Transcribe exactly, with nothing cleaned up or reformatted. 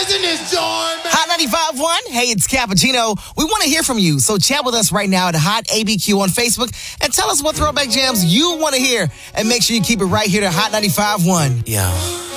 in this joint, man. Hot ninety-five point one. Hey, it's Cappuccino. We want to hear from you, so chat with us right now at Hot A B Q on Facebook and tell us what throwback jams you want to hear. And make sure you keep it right here to Hot ninety-five point one. Yeah.